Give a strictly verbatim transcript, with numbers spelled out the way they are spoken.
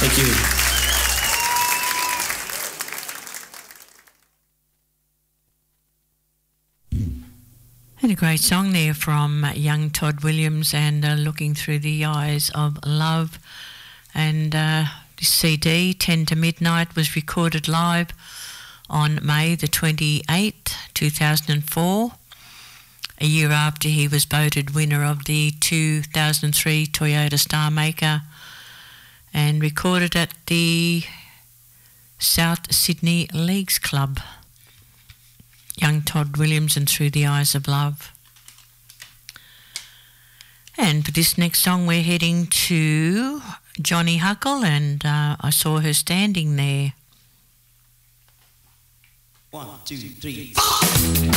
Thank you. And a great song there from young Todd Williams and uh, Looking Through the Eyes of Love. And uh, this C D, ten to Midnight, was recorded live on May the twenty-eighth, two thousand four, a year after he was voted winner of the two thousand three Toyota Star Maker, and recorded at the South Sydney Leagues Club. Young Todd Williams and Through the Eyes of Love. And for this next song, we're heading to Johnny Huckle, and uh, I Saw Her Standing There. One, two, three, four.